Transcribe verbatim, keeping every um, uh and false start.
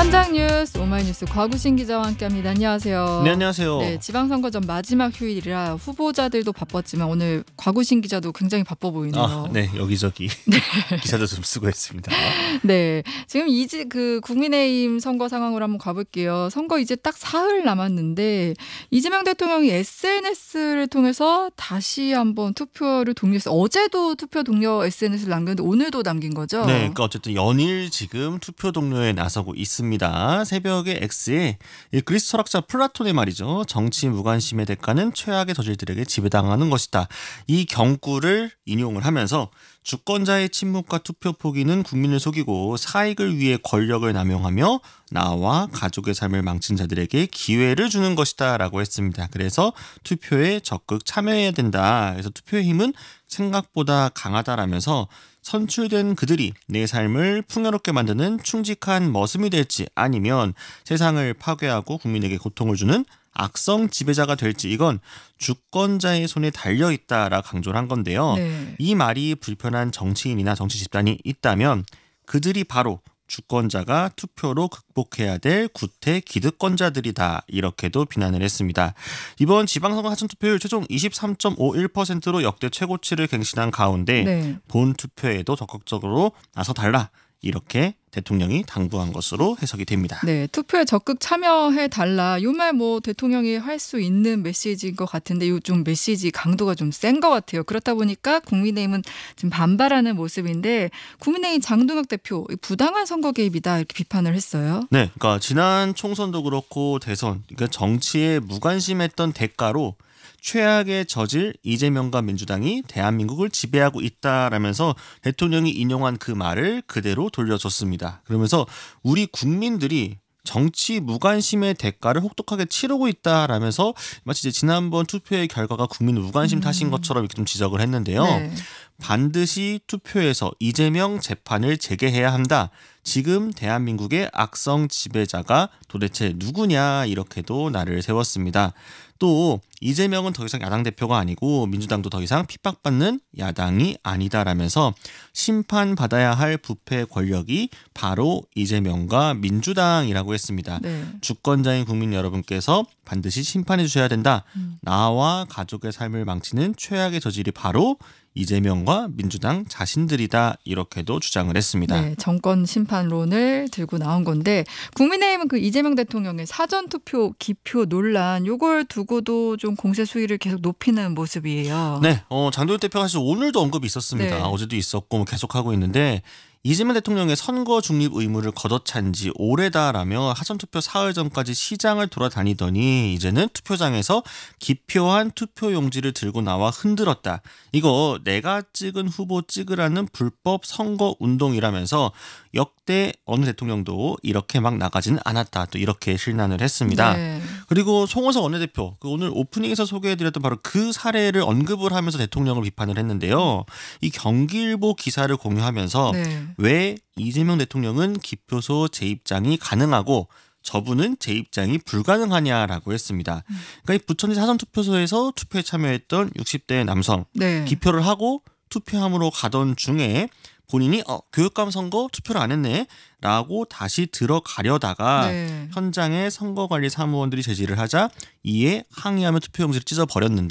현장 뉴스 오마이뉴스 곽우신 기자와 함께합니다. 안녕하세요. 네, 안녕하세요. 네, 지방선거 전 마지막 휴일이라 후보자들도 바빴지만 오늘 곽우신 기자도 굉장히 바빠 보이네요. 아, 네, 여기저기 네. 기사도 좀 쓰고 있습니다. 네, 지금 이제 그 국민의힘 선거 상황으로 한번 가볼게요. 선거 이제 딱 사흘 남았는데 이재명 대통령이 에스엔에스를 통해서 다시 한번 투표를 독려했어요. 어제도 투표 독려 에스엔에스를 남겼는데 오늘도 남긴 거죠? 네, 그러니까 어쨌든 연일 지금 투표 독려에 나서고 있습니다. 새벽에 X에 그리스 철학자 플라톤의 말이죠. 정치 무관심의 대가는 최악의 저질들에게 지배당하는 것이다. 이 경구를 인용을 하면서 주권자의 침묵과 투표 포기는 국민을 속이고 사익을 위해 권력을 남용하며 나와 가족의 삶을 망친 자들에게 기회를 주는 것이다 라고 했습니다. 그래서 투표에 적극 참여해야 된다. 그래서 투표의 힘은 생각보다 강하다라면서 선출된 그들이 내 삶을 풍요롭게 만드는 충직한 머슴이 될지 아니면 세상을 파괴하고 국민에게 고통을 주는 악성 지배자가 될지 이건 주권자의 손에 달려있다라 강조를 한 건데요. 네. 이 말이 불편한 정치인이나 정치 집단이 있다면 그들이 바로 주권자가 투표로 극복해야 될 구태 기득권자들이다. 이렇게도 비난을 했습니다. 이번 지방선거 사전투표율 최종 이십삼 점 오일 퍼센트로 역대 최고치를 갱신한 가운데 네. 본투표에도 적극적으로 나서달라. 이렇게 대통령이 당부한 것으로 해석이 됩니다. 네, 투표에 적극 참여해 달라. 이 말 뭐 대통령이 할 수 있는 메시지인 것 같은데 이 좀 메시지 강도가 좀 센 것 같아요. 그렇다 보니까 국민의힘은 지금 반발하는 모습인데 국민의힘 장동혁 대표 부당한 선거 개입이다 이렇게 비판을 했어요. 네, 그러니까 지난 총선도 그렇고 대선, 그러니까 정치에 무관심했던 대가로 최악의 저질 이재명과 민주당이 대한민국을 지배하고 있다라면서 대통령이 인용한 그 말을 그대로 돌려줬습니다. 그러면서 우리 국민들이 정치 무관심의 대가를 혹독하게 치르고 있다라면서 마치 이제 지난번 투표의 결과가 국민 무관심 탓인 것처럼 이렇게 좀 지적을 했는데요. 네. 반드시 투표에서 이재명 재판을 재개해야 한다. 지금 대한민국의 악성 지배자가 도대체 누구냐 이렇게도 날을 세웠습니다. 또 이재명은 더 이상 야당 대표가 아니고 민주당도 더 이상 핍박받는 야당이 아니다라면서 심판받아야 할 부패 권력이 바로 이재명과 민주당이라고 했습니다. 네. 주권자인 국민 여러분께서 반드시 심판해 주셔야 된다. 음. 나와 가족의 삶을 망치는 최악의 저질이 바로 이재명과 민주당 자신들이다 이렇게도 주장을 했습니다. 네, 정권 심판론을 들고 나온 건데 국민의힘은 그 이재명 대통령의 사전투표 기표 논란 요걸 두고도 좀 공세 수위를 계속 높이는 모습이에요. 네, 어, 장도연 대표가 사실 오늘도 언급이 있었습니다. 네. 어제도 있었고 뭐 계속하고 있는데 이재명 대통령의 선거 중립 의무를 걷어찬 지 오래다라며 사전투표 사흘 전까지 시장을 돌아다니더니 이제는 투표장에서 기표한 투표용지를 들고 나와 흔들었다. 이거 내가 찍은 후보 찍으라는 불법 선거 운동이라면서 역대 어느 대통령도 이렇게 막 나가지는 않았다. 또 이렇게 실난을 했습니다. 네. 그리고 송호석 원내대표 그 오늘 오프닝에서 소개해드렸던 바로 그 사례를 언급을 하면서 대통령을 비판을 했는데요. 이 경기일보 기사를 공유하면서 네. 왜 이재명 대통령은 기표소 재입장이 가능하고 저분은 재입장이 불가능하냐라고 했습니다. 그러니까 이 부천시 사전투표소에서 투표에 참여했던 육십 대 남성 네. 기표를 하고 투표함으로 가던 중에 본인이 어, 교육감 선거 투표를 안 했네 라고 다시 들어가려다가 네. 현장에 선거관리 사무원들이 제지를 하자 이에 항의하며 투표용지를 찢어버렸는데